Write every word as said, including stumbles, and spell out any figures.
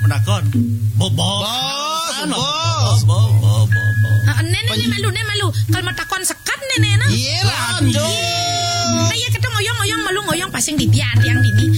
menakon. Bos. Bos, Bos, bos, bos, bos. Nene ini malu, nene malu. Kalau matakon sekat nene nah. Iya lah, Nah ya kita ngoyong-ngoyong malu ngoyong pasang di tiang tiang dini.